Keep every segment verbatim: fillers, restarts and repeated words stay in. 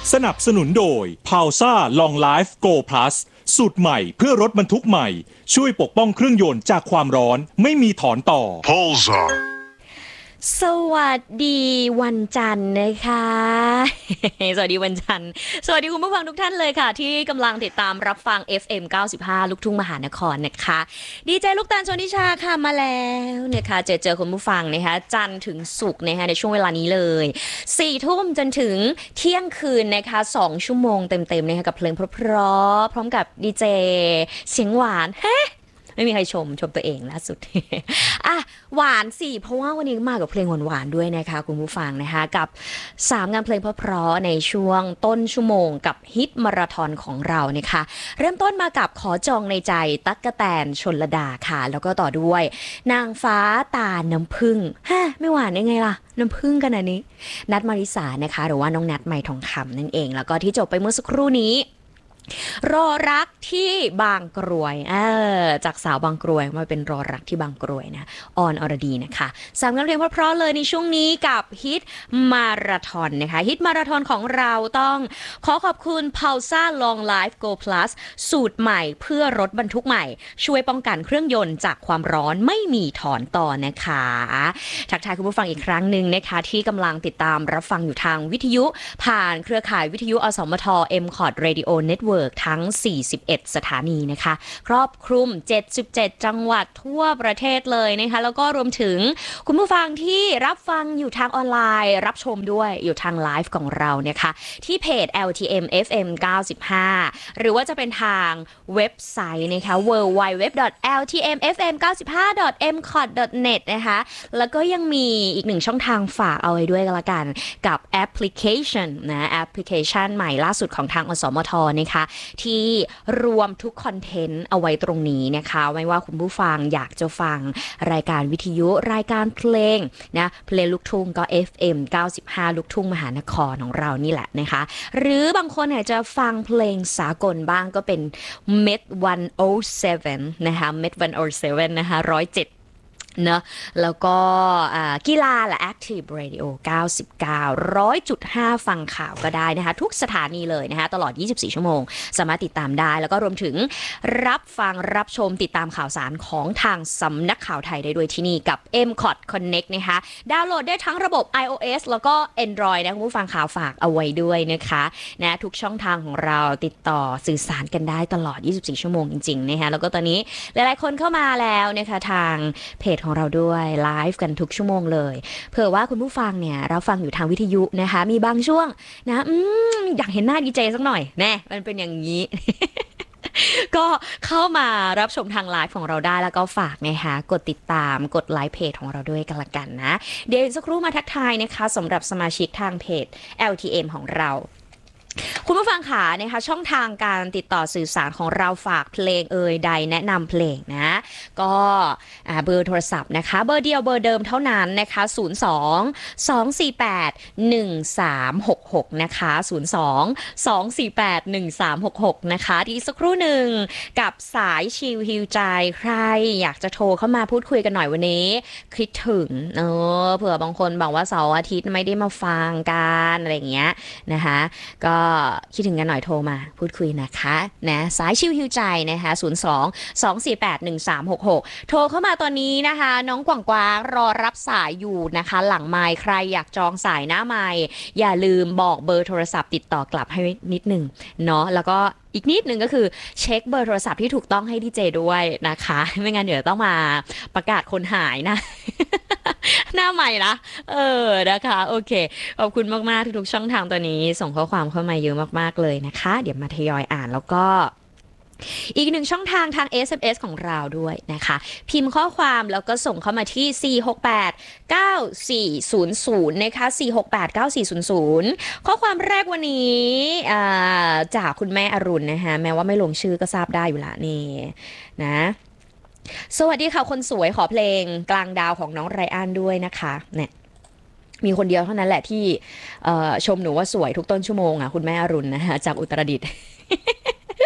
สนับสนุนโดย พาวซ่า Long Life Go Plus สูตรใหม่เพื่อรถบรรทุกใหม่ช่วยปกป้องเครื่องยนต์จากความร้อนไม่มีถอนต่อ Pulsar สวัสดีวันจันทร์นะคะ สวัสดีวันจันทร์สวัสดีคุณผู้ฟังทุกท่านเลยค่ะที่กำลังติดตามรับฟัง เอฟ เอ็ม เก้าสิบห้า ลูกทุ่งมหานครนะคะดีเจลูกตาลชนทิชาค่ะมาแล้วนะคะเจอเจอคุณผู้ฟังนะคะจันทร์ถึงศุกร์นะคะในช่วงเวลานี้เลยสี่ทุ่มจนถึงเที่ยงคืนนะคะสองชั่วโมงเต็มๆนะคะกับเพลงเพราะๆพร้อมกับดีเจเสียงหวานเฮ้ไม่มีใครชมชมตัวเองล่าสุด อ่ะหวานสิเพราะว่าวันนี้มากับเพลงหวานๆด้วยนะคะคุณผู้ฟังนะคะกับสามงานเพลงเพราะๆในช่วงต้นชั่วโมงกับฮิตมาราธอนของเรานะคะเริ่มต้นมากับขอจองในใจตั๊กแตนชลดาค่ะแล้วก็ต่อด้วยนางฟ้าตาน้ำผึ้งฮะไม่หวานได้ไงล่ะน้ำผึ้งกันอันนี้นัทมาริสานะคะหรือว่าน้องนัทไมทองคำนั่นเองแล้วก็ที่จบไปเมื่อสักครู่นี้รอรักที่บางกรวยเออจากสาวบางกรวยมาเป็นรอรักที่บางกรวยนะออนอรดีนะคะสามงานเพลงเพราะๆเลยในช่วงนี้กับฮิตมาราธอนนะคะฮิตมาราธอนของเราต้องขอขอบคุณ Pulsar Long Life Go Plus สูตรใหม่เพื่อรถบรรทุกใหม่ช่วยป้องกันเครื่องยนต์จากความร้อนไม่มีถอนต่อนะคะทักทายคุณผู้ฟังอีกครั้งหนึ่งนะคะที่กำลังติดตามรับฟังอยู่ทางวิทยุผ่านเครือข่ายวิทยุอสมท เอ็ม คอร์ด Radio Networkทั้งสี่สิบเอ็ดสถานีนะคะครอบคลุมเจ็ดสิบเจ็ดจังหวัดทั่วประเทศเลยนะคะแล้วก็รวมถึงคุณผู้ฟังที่รับฟังอยู่ทางออนไลน์รับชมด้วยอยู่ทางไลฟ์ของเรานะคะที่เพจ แอล ที เอ็ม เอฟ เอ็ม เก้าสิบห้า หรือว่าจะเป็นทางเว็บไซต์นะคะ ดับเบิลยู ดับเบิลยู ดับเบิลยู ดอท แอล ที เอ็ม เอฟ เอ็ม เก้าสิบห้า ดอท เอ็ม คอร์ด ดอท เน็ต นะคะแล้วก็ยังมีอีกหนึ่งช่องทางฝากเอาไว้ด้วยกันละกันกับแอปพลิเคชันนะแอปพลิเคชันใหม่ล่าสุดของทางอสมทนะคะที่รวมทุกคอนเทนต์เอาไว้ตรงนี้นะคะไม่ว่าคุณผู้ฟังอยากจะฟังรายการวิทยุรายการเพลงนะเพลงลูกทุ่งก็ เอฟ เอ็ม เก้าสิบห้า ลูกทุ่งมหานครของเรานี่แหละนะคะหรือบางคนเนี่ยจะฟังเพลงสากลบ้างก็เป็น เมท หนึ่งศูนย์เจ็ดนะคะ เมท หนึ่งศูนย์เจ็ดนะคะหนึ่งศูนย์เจ็ดเนอะแล้วก็กีฬาและ Active Radio เก้าสิบเก้า หนึ่งร้อยจุดห้า ฟังข่าวก็ได้นะคะทุกสถานีเลยนะคะตลอดยี่สิบสี่ชั่วโมงสามารถติดตามได้แล้วก็รวมถึงรับฟังรับชมติดตามข่าวสารของทางสำนักข่าวไทยได้ด้วยที่นี่กับ เอ็ม คอร์ด Connect นะคะดาวน์โหลดได้ทั้งระบบ iOS แล้วก็ Android นะคุณผู้ฟังข่าวฝากเอาไว้ด้วยนะคะนะทุกช่องทางของเราติดต่อสื่อสารกันได้ตลอดยี่สิบสี่ชั่วโมงจริงๆนะคะแล้วก็ตอนนี้หลายๆคนเข้ามาแล้วนะคะทางเพจของเราด้วยไลฟ์กันทุกชั่วโมงเลยเผื่อว่าคุณผู้ฟังเนี่ยเราฟังอยู่ทางวิทยุนะคะมีบางช่วงนะอืมอยากเห็นหน้าดีเจสักหน่อยแน่มันเป็นอย่างนี้ ก็เข้ามารับชมทางไลฟ์ของเราได้แล้วก็ฝากนะคะกดติดตามกดไลค์เพจของเราด้วยกันละกันนะเดี๋ยวสักครู่มาทักทายนะคะสำหรับสมาชิกทางเพจ แอล ที เอ็ม ของเราคุณผู้ฟังค่ะนะคะช่องทางการติดต่อสื่อสารของเราฝากเพลงเอ่ยใดแนะนำเพลงนะก็เบอร์โทรศัพท์นะคะเบอร์เดียวเบอร์เดิมเท่านั้นนะคะศูนย์ สอง สอง สี่ แปด หนึ่ง สาม หก หกนะคะศูนย์ สอง สอง สี่ แปด หนึ่ง สาม หก หกนะคะอีกสักครู่หนึ่งกับสายชิลฮิวใจใครอยากจะโทรเข้ามาพูดคุยกันหน่อยวันนี้คิดถึงเออเผื่อบางคนบอกว่าเสาร์อาทิตย์ไม่ได้มาฟังกันอะไรอย่างเงี้ยนะคะก็คิดถึงกันหน่อยโทรมาพูดคุยนะคะนะสายชิวฮิวใจนะคะศูนย์ สอง สอง สี่ แปด หนึ่ง สาม หก หกโทรเข้ามาตอนนี้นะคะน้องกวางกวางรอรับสายอยู่นะคะหลังไมค์ใครอยากจองสายหน้าไมค์อย่าลืมบอกเบอร์โทรศัพท์ติดต่อกลับให้นิดนึงเนาะแล้วก็อีกนิดนึงก็คือเช็คเบอร์โทรศัพท์ที่ถูกต้องให้ดีเจด้วยนะคะไม่งั้นเดี๋ยวต้องมาประกาศคนหายนะ หน้าใหม่นะเออนะคะโอเคขอบคุณมากๆทุกๆช่องทางตัวนี้ส่งข้อความเข้ามาเยอะมากๆเลยนะคะเดี๋ยวมาทยอยอ่านแล้วก็อีกหนึ่งช่องทางทาง เอส เอ็ม เอส ของเราด้วยนะคะพิมพ์ข้อความแล้วก็ส่งเข้ามาที่สี่ หก แปด เก้า สี่ ศูนย์ ศูนย์นะคะสี่ หก แปด เก้า สี่ ศูนย์ ศูนย์ข้อความแรกวันนี้จากคุณแม่อรุณนะคะแม้ว่าไม่ลงชื่อก็ทราบได้อยู่ละนี่นะสวัสดีค่ะคนสวยขอเพลงกลางดาวของน้องไรอันด้วยนะคะเนี่ยมีคนเดียวเท่านั้นแหละที่ชมหนูว่าสวยทุกต้นชั่วโมงอ่ะคุณแม่อรุณนะคะจากอุตรดิตถ์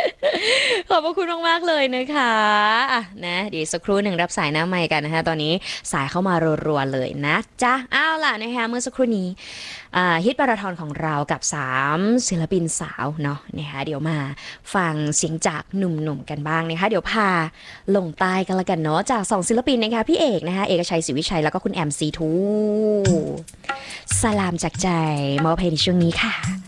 ขอบพระคุณมากๆเลยนะคะอ่ะนะเดี๋ยวสักครู่หนึ่งรับสายหน้าใหม่กันนะคะตอนนี้สายเข้ามารัวๆเลยนะจ๊ะอ้าวล่ะนะคะเมื่อสักครู่นี้อ่าฮิตมาราธอนของเรากับสามศิลปินสาวเนาะนะคะเดี๋ยวมาฟังเสียงจากหนุ่มๆกันบ้างนะคะเดี๋ยวพาลงใต้กันละกันเนาะจากสองศิลปินนะคะพี่เอกนะคะเอกชัยศรีวิชัยแล้วก็คุณแอมซีทูสลามจากใจมอบเพลงในช่วงนี้ค่ะ